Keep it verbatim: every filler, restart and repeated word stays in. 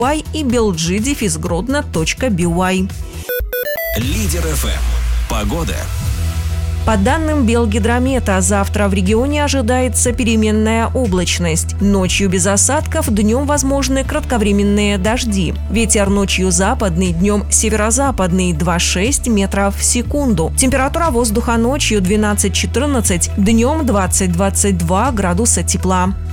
и белджи дефис гродно точка би уай. Лидер эф эм. Погода. По данным Белгидромета, завтра в регионе ожидается переменная облачность. Ночью без осадков, днем возможны кратковременные дожди. Ветер ночью западный, днем северо-западный два-шесть метров в секунду. Температура воздуха ночью двенадцать-четырнадцать, днем двадцать-двадцать два градуса тепла.